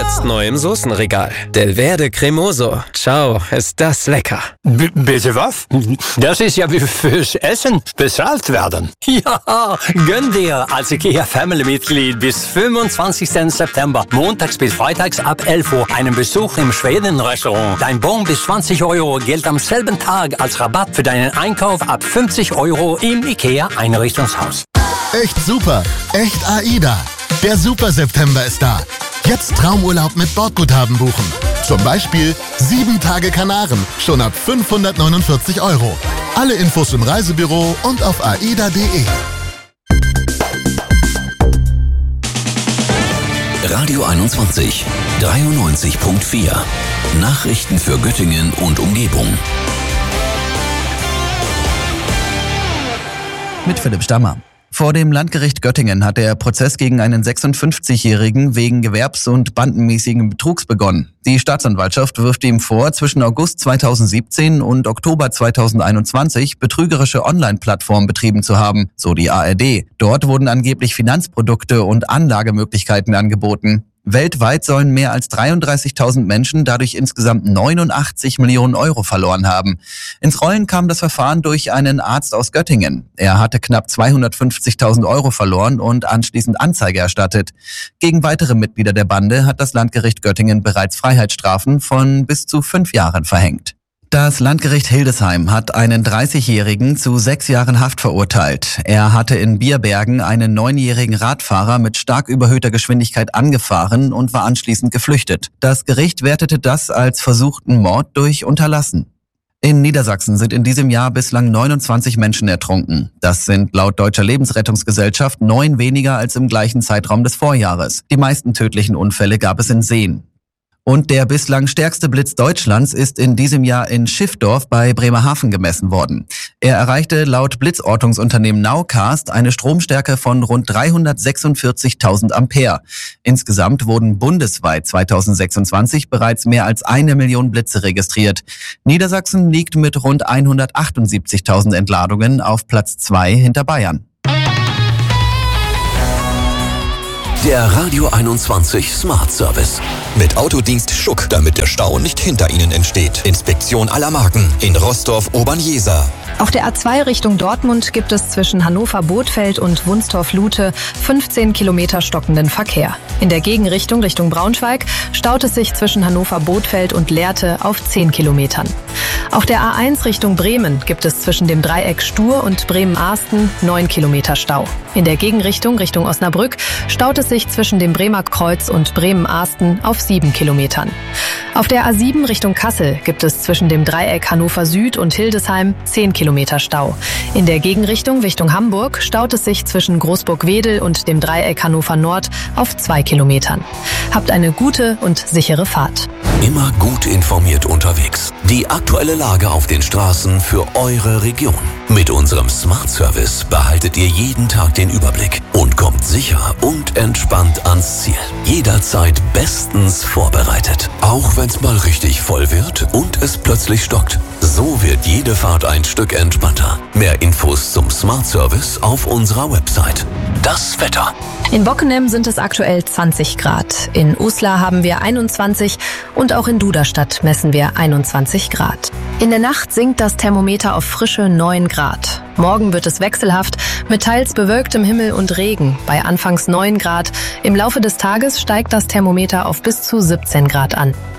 Jetzt neu im Soßenregal. Delverde Cremoso. Ciao, ist das lecker. Bitte was? Das ist ja wie fürs Essen bezahlt werden. Ja, gönn dir als IKEA Family-Mitglied bis 25. September, montags bis freitags ab 11 Uhr, einen Besuch im Schweden-Restaurant. Dein Bon bis 20 Euro gilt am selben Tag als Rabatt für deinen Einkauf ab 50 Euro im IKEA Einrichtungshaus. Echt super, echt AIDA. Der Super September ist da. Jetzt Traumurlaub mit Bordguthaben buchen. Zum Beispiel 7 Tage Kanaren, schon ab 549 Euro. Alle Infos im Reisebüro und auf aida.de. Radio 21, 93.4. Nachrichten für Göttingen und Umgebung. Mit Philipp Stammer. Vor dem Landgericht Göttingen hat der Prozess gegen einen 56-Jährigen wegen gewerbs- und bandenmäßigen Betrugs begonnen. Die Staatsanwaltschaft wirft ihm vor, zwischen August 2017 und Oktober 2021 betrügerische Online-Plattformen betrieben zu haben, so die ARD. Dort wurden angeblich Finanzprodukte und Anlagemöglichkeiten angeboten. Weltweit sollen mehr als 33.000 Menschen dadurch insgesamt 89 Millionen Euro verloren haben. Ins Rollen kam das Verfahren durch einen Arzt aus Göttingen. Er hatte knapp 250.000 Euro verloren und anschließend Anzeige erstattet. Gegen weitere Mitglieder der Bande hat das Landgericht Göttingen bereits Freiheitsstrafen von bis zu 5 Jahren verhängt. Das Landgericht Hildesheim hat einen 30-Jährigen zu 6 Jahren Haft verurteilt. Er hatte in Bierbergen einen 9-jährigen Radfahrer mit stark überhöhter Geschwindigkeit angefahren und war anschließend geflüchtet. Das Gericht wertete das als versuchten Mord durch Unterlassen. In Niedersachsen sind in diesem Jahr bislang 29 Menschen ertrunken. Das sind laut Deutscher Lebensrettungsgesellschaft 9 weniger als im gleichen Zeitraum des Vorjahres. Die meisten tödlichen Unfälle gab es in Seen. Und der bislang stärkste Blitz Deutschlands ist in diesem Jahr in Schiffdorf bei Bremerhaven gemessen worden. Er erreichte laut Blitzortungsunternehmen Nowcast eine Stromstärke von rund 346.000 Ampere. Insgesamt wurden bundesweit 2026 bereits mehr als 1 Million Blitze registriert. Niedersachsen liegt mit rund 178.000 Entladungen auf Platz 2 hinter Bayern. Der Radio 21 Smart Service. Mit Autodienst Schuck, damit der Stau nicht hinter Ihnen entsteht. Inspektion aller Marken in Rostorf-Obernjeser. Auf der A2 Richtung Dortmund gibt es zwischen Hannover-Bothfeld und Wunstorf-Lute 15 Kilometer stockenden Verkehr. In der Gegenrichtung Richtung Braunschweig staut es sich zwischen Hannover-Bothfeld und Lehrte auf 10 Kilometern. Auf der A1 Richtung Bremen gibt es zwischen dem Dreieck Stur und Bremen-Ahsten 9 Kilometer Stau. In der Gegenrichtung Richtung Osnabrück staut es sich zwischen dem Bremer Kreuz und Bremen-Ahsten auf 7 Kilometern. Auf der A7 Richtung Kassel gibt es zwischen dem Dreieck Hannover Süd und Hildesheim 10 Kilometer Stau. In der Gegenrichtung Richtung Hamburg staut es sich zwischen Großburg-Wedel und dem Dreieck Hannover Nord auf 2 Kilometern. Habt eine gute und sichere Fahrt. Immer gut informiert unterwegs. Die aktuelle Lage auf den Straßen für eure Region. Mit unserem Smart Service behaltet ihr jeden Tag den Überblick und kommt sicher und entspannt ans Ziel. Jederzeit bestens vorbereitet. Auch wenn es mal richtig voll wird und es plötzlich stockt. So wird jede Fahrt ein Stück entspannter. Mehr Infos zum Smart Service auf unserer Website. Das Wetter. In Bockenem sind es aktuell 20 Grad. In Uslar haben wir 21 und auch in Duderstadt messen wir 21 Grad. In der Nacht sinkt das Thermometer auf frische 9 Grad. Morgen wird es wechselhaft mit teils bewölktem Himmel und Regen bei anfangs 9 Grad. Im Laufe des Tages steigt das Thermometer auf bis zu 17 Grad an.